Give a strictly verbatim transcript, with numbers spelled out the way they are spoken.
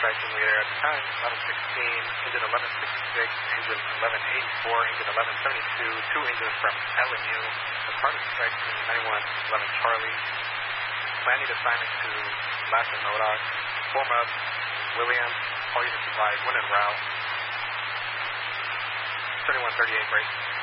striking leader at the time, eleven sixteen, engine eleven sixty-six, engine eleven eighty-four, engine eleven seventy-two, two engines from L M U, the part of striking ninety-one eleven Charlie, planning assignment to Lassa Nodoc, form up Williams, all units advised, when en route, thirty-one thirty-eight break.